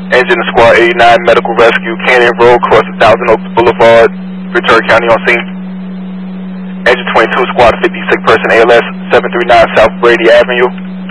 Engine Squad 89, Medical Rescue, Canyon Road, cross 1000 Oaks Boulevard, Ventura County on scene. Engine 22, Squad 50, sick person ALS, 739 South Brady Avenue.